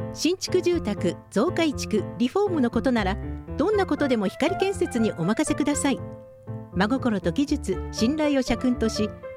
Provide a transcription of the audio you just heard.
新築住宅、増改築、リフォームのことならどんなことでも光建設にお任せください。真心と技術、信頼を社訓とし、